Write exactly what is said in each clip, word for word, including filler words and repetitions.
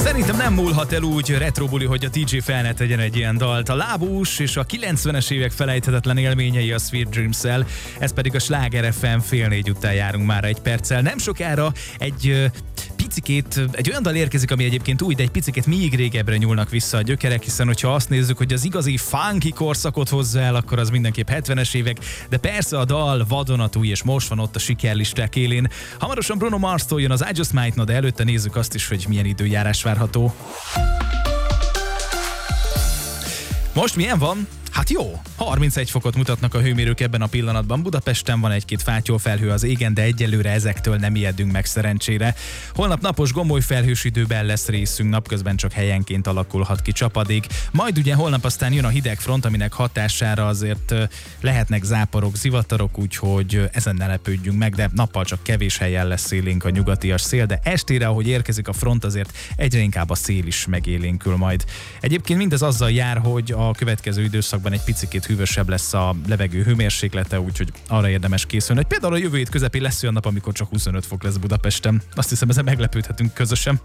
Szerintem nem múlhat el úgy retrobuli, hogy a dé dzsé fel ne tegyen egy ilyen dalt. A Lábús és a kilencvenes évek felejthetetlen élményei a Sweet Dreams-el, ez pedig a Sláger ef em, fél négy után járunk már egy perccel. Nem sokára egy picikét, egy olyan dal érkezik, ami egyébként új, de egy picikét még régebbre nyúlnak vissza a gyökerek, hiszen hogyha azt nézzük, hogy az igazi funky korszakot hozza el, akkor az mindenképp hetvenes évek, de persze a dal vadonatúj, és most van ott a sikerlisták élén. Hamarosan Bruno Mars-tól jön az I Just Might Know, de előtte nézzük azt is, hogy milyen időjárás várható. Most milyen van? Hát jó, harmincegy fokot mutatnak a hőmérők ebben a pillanatban. Budapesten van egy-két fátyolfelhő az égen, de egyelőre ezektől nem ijedünk meg szerencsére. Holnap napos gomoly felhős időben lesz részünk, napközben csak helyenként alakulhat ki csapadék. Majd ugye holnap aztán jön a hidegfront, aminek hatására azért lehetnek záporok, zivatarok, úgyhogy ezen ne lepődjünk meg, de nappal csak kevés helyen lesz élénk a nyugatias szél, de estére, ahogy érkezik a front, azért egyre inkább a szél is megélénkül majd. Egyébként mindez azzal jár, hogy a következő időszak egy picikét hűvösebb lesz a levegő hőmérséklete, úgyhogy arra érdemes készülni, hogy például a jövő hét közepén lesz olyan nap, amikor csak huszonöt fok lesz Budapesten. Azt hiszem, ezen meglepődhetünk közösen.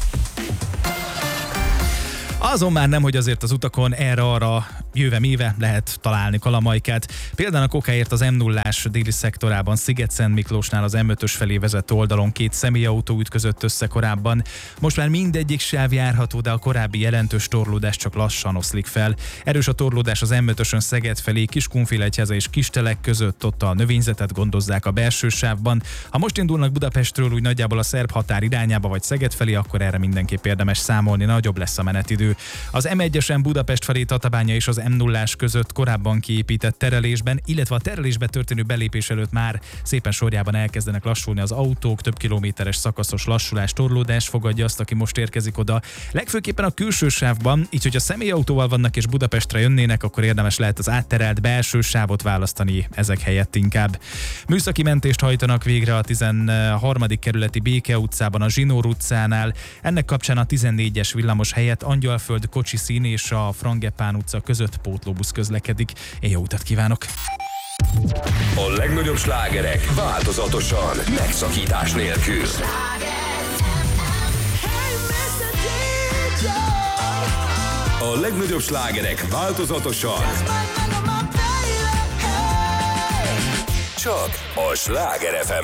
Azon már nem, hogy azért az utakon erre-arra jöve-méve lehet találni kalamajkát. Például a Kokáért az em nullás déli szektorában Sziget-Szent Miklósnál az em ötös felé vezető oldalon két személyautó ütközött össze korábban. Most már mindegyik sáv járható, de a korábbi jelentős torlódás csak lassan oszlik fel. Erős a torlódás az em ötösön Szeged felé, Kiskunfélegyháza és Kistelek között, ott a növényzetet gondozzák a belső sávban. Ha most indulnak Budapestről úgy nagyjából a szerb határ irányába vagy Szeged felé, akkor erre mindenképp érdemes számolni, nagyobb lesz a menetidő. Az em egyesen Budapest felé Tatabánya és az em nullás között korábban kiépített terelésben, illetve a terelésbe történő belépés előtt már szépen sorjában elkezdenek lassulni az autók, több kilométeres szakaszos lassulás, torlódás fogadja azt, aki most érkezik oda. Legfőképpen a külső sávban, így hogy a személyautóval vannak és Budapestre jönnének, akkor érdemes lehet az átterelt belső sávot választani ezek helyett inkább. Műszaki mentést hajtanak végre a tizenharmadik kerületi Béke utcában, a Zsinór utcánál. Ennek kapcsán a tizennégyes villamos helyett Angyalföld, Kocsiszín és a Frangepán utca között pótlóbusz közlekedik. Én jó utat kívánok! A legnagyobb slágerek változatosan, megszakítás nélkül. A legnagyobb slágerek változatosan. Csak a Sláger ef em.